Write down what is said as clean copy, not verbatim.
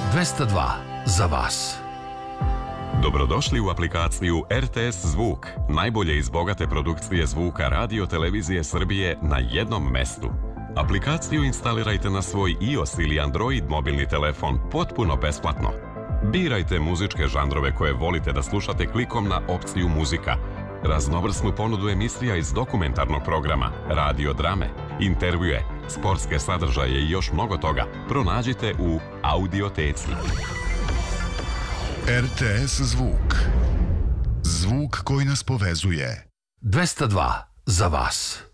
202 za vas. Dobrodošli u aplikaciju RTS Zvuk, najbolje iz bogate produkcije zvuka Radio Televizije Srbije na jednom mestu. Aplikaciju instalirajte na svoj iOS ili Android mobilni telefon potpuno besplatno. Birajte muzičke žanrove koje volite da slušate klikom na opciju muzika. Raznovrsnu ponudu emisija iz dokumentarnog programa, radio drame, intervjue, sportske sadržaje i još mnogo toga pronađite u Audioteci. RTS Zvuk. Zvuk koji nas povezuje. 202 za vas.